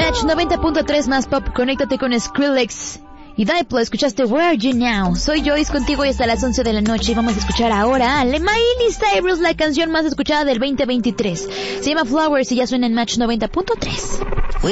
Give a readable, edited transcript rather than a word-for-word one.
Match 90.3 más pop. Conéctate con Skrillex y Diplo. Escuchaste Where Are You Now. Soy Joyce contigo y hasta las 11 de la noche. Y vamos a escuchar ahora a Miley Cyrus, la canción más escuchada del 2023. Se llama Flowers y ya suena en Match 90.3.